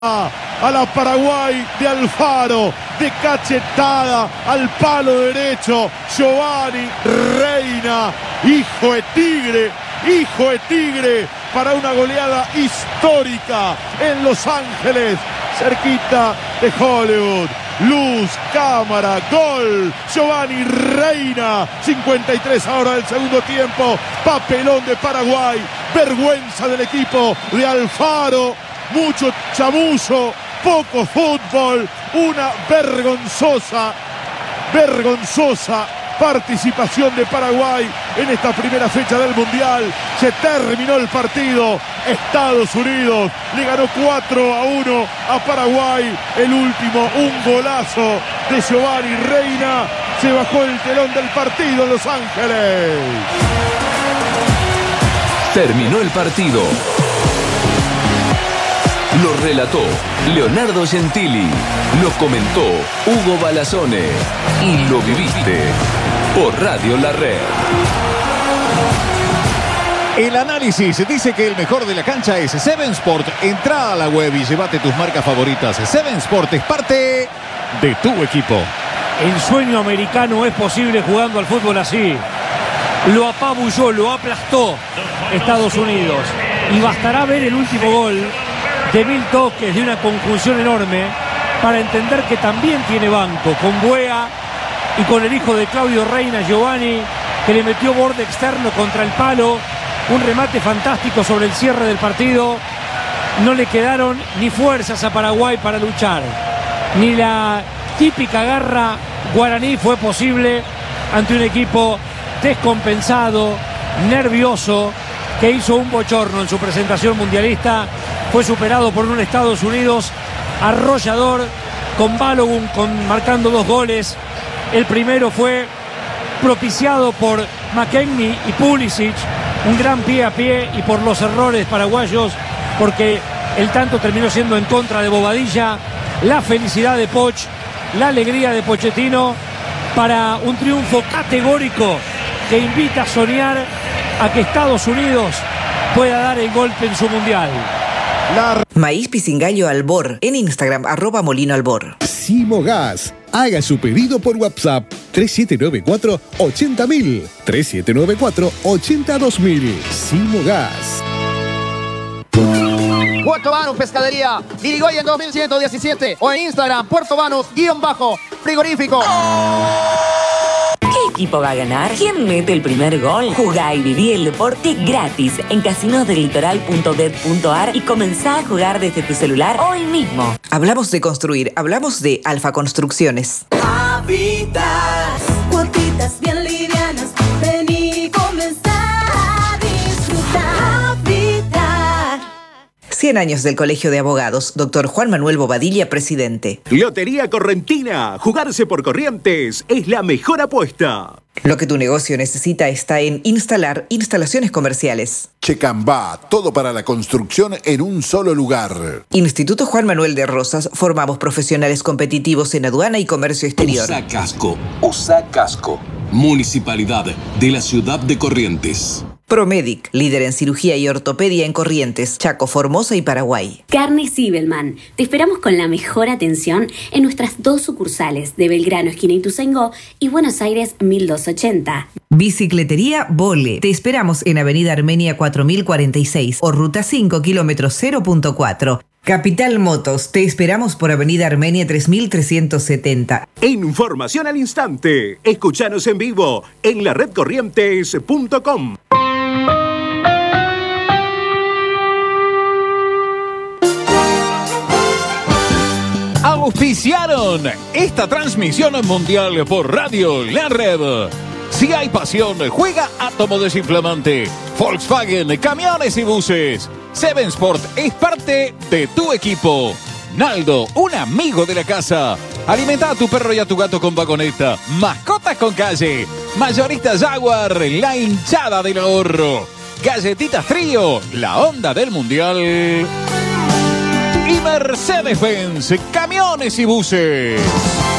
a la Paraguay de Alfaro, de cachetada al palo derecho. Giovanni Reina, hijo de tigre, para una goleada histórica en Los Ángeles, cerquita de Hollywood. Luz, cámara, gol. Giovanni Reina, 53 ahora del segundo tiempo. Papelón de Paraguay, vergüenza del equipo de Alfaro. Mucho chamullo, poco fútbol, una vergonzosa participación de Paraguay en esta primera fecha del Mundial. Se terminó el partido. Estados Unidos le ganó 4-1 a Paraguay. El último, un golazo de Giovanni Reina. Se bajó el telón del partido en Los Ángeles. Terminó el partido. Lo relató Leonardo Gentili, lo comentó Hugo Balazone y lo viviste por Radio La Red. El análisis dice que el mejor de la cancha es Seven Sport. Entra a la web y llévate tus marcas favoritas. Seven Sport es parte de tu equipo. El sueño americano es posible jugando al fútbol así. Lo apabulló, lo aplastó Estados Unidos. Y bastará ver el último gol de 1000 toques, de una conjunción enorme, para entender que también tiene banco, con Buea y con el hijo de Claudio Reina, Giovanni, que le metió borde externo contra el palo, un remate fantástico sobre el cierre del partido. No le quedaron ni fuerzas a Paraguay para luchar, ni la típica garra guaraní fue posible ante un equipo descompensado, nervioso, que hizo un bochorno en su presentación mundialista. Fue superado por un Estados Unidos arrollador, con Balogun marcando 2 goles. El primero fue propiciado por McKennie y Pulisic, un gran pie a pie, y por los errores paraguayos, porque el tanto terminó siendo en contra de Bobadilla. La felicidad de Poch, la alegría de Pochettino para un triunfo categórico que invita a soñar a que Estados Unidos pueda dar el golpe en su mundial. Maíz Pisingallo Albor en Instagram @molinoalbor. Simogas. Haga su pedido por WhatsApp 3794-80000, 3794-82000. Simogas. Puerto Banús Pescadería, Irigoyen 2117 o en Instagram Puerto Banús_frigorífico. ¿Qué equipo va a ganar? ¿Quién mete el primer gol? Jugá y viví el deporte gratis en casinosdelitoral.bet.ar y comenzá a jugar desde tu celular hoy mismo. Hablamos de construir, hablamos de Alfa Construcciones. Habitas, cuotitas bien livianas, ven y comenzá a disfrutar. Habitar. 100 años del Colegio de Abogados, Dr. Juan Manuel Bobadilla, presidente. Lotería Correntina. Jugarse por Corrientes es la mejor apuesta. Lo que tu negocio necesita está en Instalar Instalaciones Comerciales. Checambá, todo para la construcción en un solo lugar. Instituto Juan Manuel de Rosas, formamos profesionales competitivos en aduana y comercio exterior. USA Casco, Municipalidad de la Ciudad de Corrientes. Promedic, líder en cirugía y ortopedia en Corrientes, Chaco, Formosa y Paraguay. Carnes Zibelman. Te esperamos con la mejor atención en nuestras 2 sucursales de Belgrano, esquina Ituzaingó, y Buenos Aires, 1280. Bicicletería Vole. Te esperamos en Avenida Armenia 4046 o Ruta 5, kilómetro 0.4. Capital Motos. Te esperamos por Avenida Armenia 3370. Información al instante. Escuchanos en vivo en laredcorrientes.com. Auspiciaron esta transmisión mundial por Radio La Red. Si hay pasión, juega Átomo Desinflamante. Volkswagen, camiones y buses. Seven Sport es parte de tu equipo. Naldo, un amigo de la casa. Alimenta a tu perro y a tu gato con vagoneta. Mascotas con calle. Mayorista Jaguar, la hinchada del ahorro. Galletitas Trío, la onda del mundial. Y Mercedes-Benz, camiones y buses.